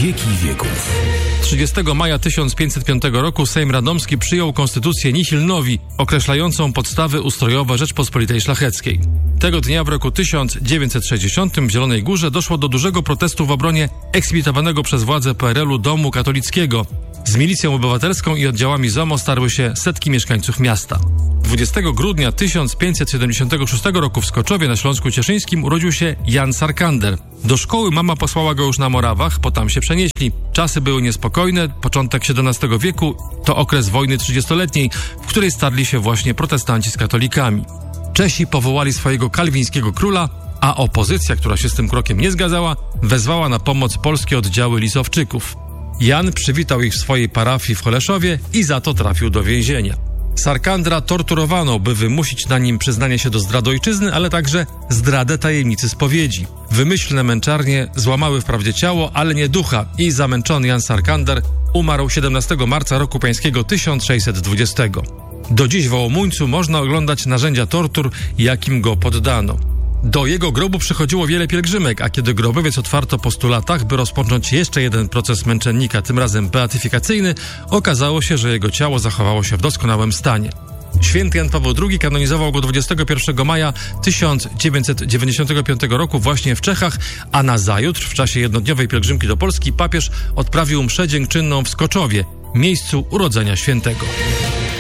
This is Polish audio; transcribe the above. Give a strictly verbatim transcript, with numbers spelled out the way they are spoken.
wieki wieków. trzydziestego maja tysiąc pięćset piątego roku Sejm Radomski przyjął konstytucję nihil novi, określającą podstawy ustrojowe Rzeczpospolitej Szlacheckiej. Tego dnia w roku tysiąc dziewięćset sześćdziesiątym w Zielonej Górze doszło do dużego protestu w obronie eksploatowanego przez władze P R L u domu katolickiego. Z milicją obywatelską i oddziałami Z O M O starły się setki mieszkańców miasta. dwudziestego grudnia tysiąc pięćset siedemdziesiątego szóstego roku w Skoczowie na Śląsku Cieszyńskim urodził się Jan Sarkander. Do szkoły mama posłała go już na Morawach, po tam się przenieśli. Czasy były niespokojne, początek siedemnastego wieku to okres wojny trzydziestoletniej, w której starli się właśnie protestanci z katolikami. Czesi powołali swojego kalwińskiego króla, a opozycja, która się z tym krokiem nie zgadzała, wezwała na pomoc polskie oddziały lisowczyków. Jan przywitał ich w swojej parafii w Choleszowie i za to trafił do więzienia. Sarkandra torturowano, by wymusić na nim przyznanie się do zdrady ojczyzny, ale także zdradę tajemnicy spowiedzi. Wymyślne męczarnie złamały wprawdzie ciało, ale nie ducha i zamęczony Jan Sarkander umarł siedemnastego marca roku pańskiego tysiąc sześćset dwudziestego. Do dziś w Wołomuńcu można oglądać narzędzia tortur, jakim go poddano. Do jego grobu przychodziło wiele pielgrzymek, a kiedy grobowiec otwarto po stu latach, by rozpocząć jeszcze jeden proces męczennika, tym razem beatyfikacyjny, okazało się, że jego ciało zachowało się w doskonałym stanie. Święty Jan Paweł drugi kanonizował go dwudziestego pierwszego maja tysiąc dziewięćset dziewięćdziesiątego piątego roku właśnie w Czechach, a nazajutrz, w czasie jednodniowej pielgrzymki do Polski, papież odprawił mszę dziękczynną w Skoczowie, miejscu urodzenia świętego.